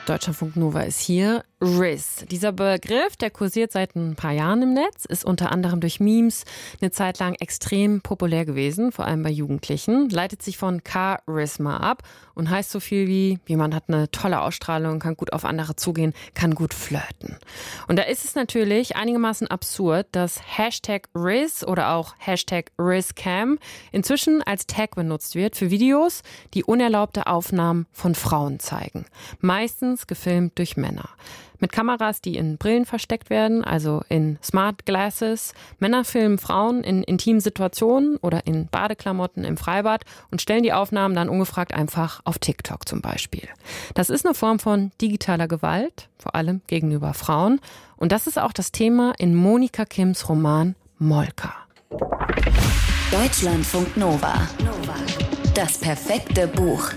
Deutschlandfunk Nova ist hier. Riz. Dieser Begriff, der kursiert seit ein paar Jahren im Netz, ist unter anderem durch Memes eine Zeit lang extrem populär gewesen, vor allem bei Jugendlichen, leitet sich von Charisma ab und heißt so viel wie, jemand hat eine tolle Ausstrahlung, kann gut auf andere zugehen, kann gut flirten. Und da ist es natürlich einigermaßen absurd, dass Hashtag Riz oder auch Hashtag RizCam inzwischen als Tag benutzt wird für Videos, die unerlaubte Aufnahmen von Frauen zeigen. Meistens gefilmt durch Männer. Mit Kameras, die in Brillen versteckt werden, also in Smart Glasses. Männer filmen Frauen in intimen Situationen oder in Badeklamotten im Freibad und stellen die Aufnahmen dann ungefragt einfach auf TikTok zum Beispiel. Das ist eine Form von digitaler Gewalt, vor allem gegenüber Frauen. Und das ist auch das Thema in Monika Kims Roman Molka. Deutschlandfunk Nova. Das perfekte Buch.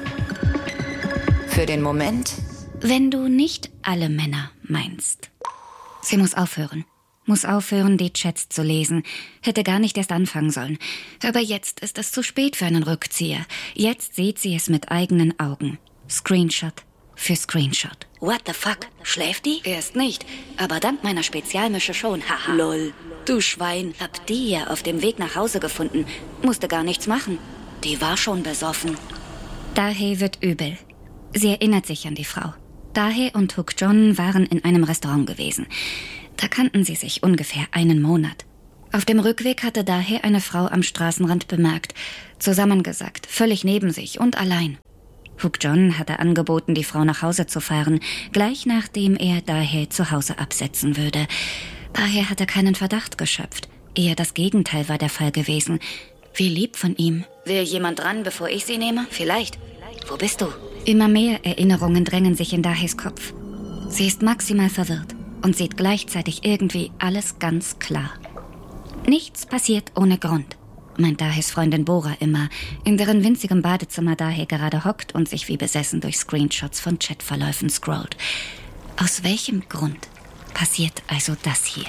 Für den Moment, wenn du nicht alle Männer meinst. Sie muss aufhören. Muss aufhören, die Chats zu lesen. Hätte gar nicht erst anfangen sollen. Aber jetzt ist es zu spät für einen Rückzieher. Jetzt sieht sie es mit eigenen Augen. Screenshot für Screenshot. What the fuck? Schläft die? Erst nicht, aber dank meiner Spezialmische schon. Haha. Lol, du Schwein. Hab die ja auf dem Weg nach Hause gefunden. Musste gar nichts machen. Die war schon besoffen. Dahe wird übel. Sie erinnert sich an die Frau. Dahe und Hook John waren in einem Restaurant gewesen. Da kannten sie sich ungefähr einen Monat. Auf dem Rückweg hatte Dahe eine Frau am Straßenrand bemerkt. Zusammengesackt, völlig neben sich und allein. Hook John hatte angeboten, die Frau nach Hause zu fahren, gleich nachdem er Dahe zu Hause absetzen würde. Dahe hatte keinen Verdacht geschöpft. Eher das Gegenteil war der Fall gewesen. Wie lieb von ihm. Will jemand dran, bevor ich sie nehme? Vielleicht. Wo bist du? Immer mehr Erinnerungen drängen sich in Dahes Kopf. Sie ist maximal verwirrt und sieht gleichzeitig irgendwie alles ganz klar. Nichts passiert ohne Grund, meint Dahes Freundin Bora immer, in deren winzigem Badezimmer Dahe gerade hockt und sich wie besessen durch Screenshots von Chatverläufen scrollt. Aus welchem Grund passiert also das hier?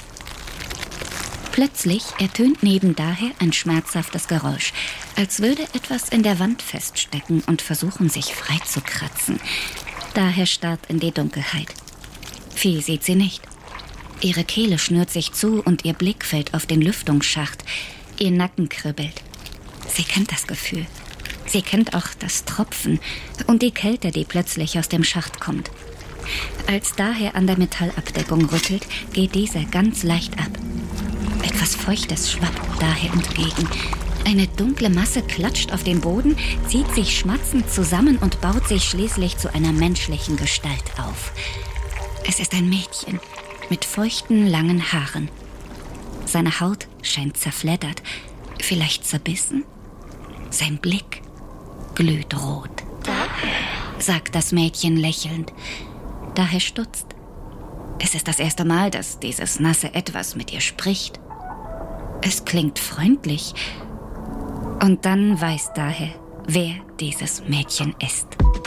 Plötzlich ertönt neben Dahe ein schmerzhaftes Geräusch, als würde etwas in der Wand feststecken und versuchen, sich frei zu kratzen. Dahe starrt in die Dunkelheit. Viel sieht sie nicht. Ihre Kehle schnürt sich zu und ihr Blick fällt auf den Lüftungsschacht. Ihr Nacken kribbelt. Sie kennt das Gefühl. Sie kennt auch das Tropfen und die Kälte, die plötzlich aus dem Schacht kommt. Als Dahe an der Metallabdeckung rüttelt, geht diese ganz leicht ab. Etwas Feuchtes schwappt Dahe entgegen. Eine dunkle Masse klatscht auf den Boden, zieht sich schmatzend zusammen und baut sich schließlich zu einer menschlichen Gestalt auf. Es ist ein Mädchen mit feuchten, langen Haaren. Seine Haut scheint zerfleddert, vielleicht zerbissen. Sein Blick glüht rot. Sagt das Mädchen lächelnd. Dahe stutzt. Es ist das erste Mal, dass dieses nasse Etwas mit ihr spricht. Es klingt freundlich. Und dann weiß Dahe, wer dieses Mädchen ist.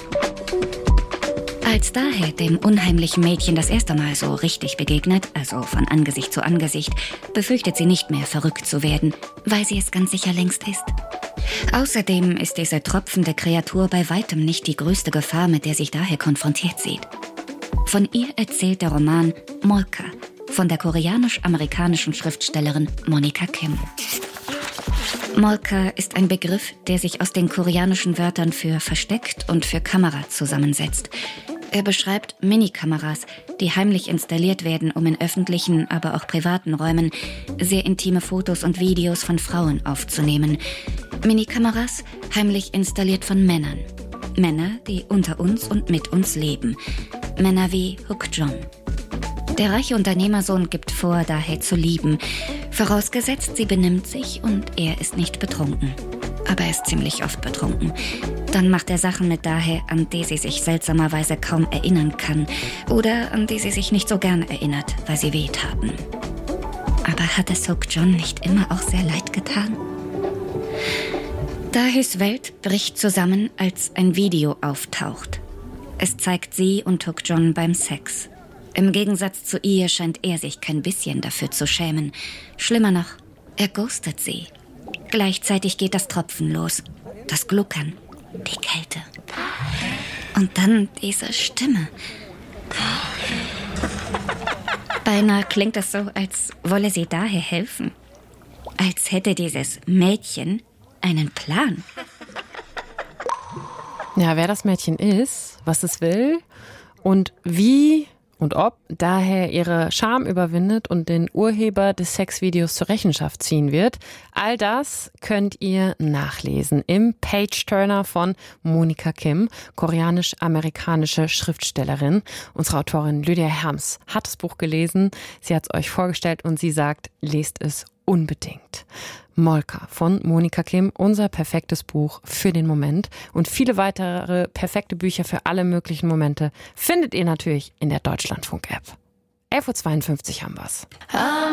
Als Dahe dem unheimlichen Mädchen das erste Mal so richtig begegnet, also von Angesicht zu Angesicht, befürchtet sie nicht mehr, verrückt zu werden, weil sie es ganz sicher längst ist. Außerdem ist diese tropfende Kreatur bei weitem nicht die größte Gefahr, mit der sich Dahe konfrontiert sieht. Von ihr erzählt der Roman Molka von der koreanisch-amerikanischen Schriftstellerin Monika Kim. Molka ist ein Begriff, der sich aus den koreanischen Wörtern für versteckt und für Kamera zusammensetzt. Er beschreibt Minikameras, die heimlich installiert werden, um in öffentlichen, aber auch privaten Räumen sehr intime Fotos und Videos von Frauen aufzunehmen. Minikameras, heimlich installiert von Männern. Männer, die unter uns und mit uns leben. Männer wie Hook John. Der reiche Unternehmersohn gibt vor, Dahe zu lieben. Vorausgesetzt, sie benimmt sich und er ist nicht betrunken. Aber er ist ziemlich oft betrunken. Dann macht er Sachen mit Dahe, an die sie sich seltsamerweise kaum erinnern kann. Oder an die sie sich nicht so gern erinnert, weil sie wehtaten. Aber hat es Hook John nicht immer auch sehr leid getan? Dahes Welt bricht zusammen, als ein Video auftaucht. Es zeigt sie und Hook John beim Sex. Im Gegensatz zu ihr scheint er sich kein bisschen dafür zu schämen. Schlimmer noch, er ghostet sie. Gleichzeitig geht das Tropfen los, das Gluckern, die Kälte. Und dann diese Stimme. Beinahe klingt es so, als wolle sie daher helfen. Als hätte dieses Mädchen einen Plan. Ja, wer das Mädchen ist, was es will und wie und ob daher ihre Scham überwindet und den Urheber des Sexvideos zur Rechenschaft ziehen wird, all das könnt ihr nachlesen im Page-Turner von Monica Kim, koreanisch-amerikanische Schriftstellerin. Unsere Autorin Lydia Herms hat das Buch gelesen, sie hat es euch vorgestellt und sie sagt, lest es unbedingt. Molka von Monica Kim, unser perfektes Buch für den Moment. Und viele weitere perfekte Bücher für alle möglichen Momente findet ihr natürlich in der Deutschlandfunk-App. 11.52 Uhr haben wir's.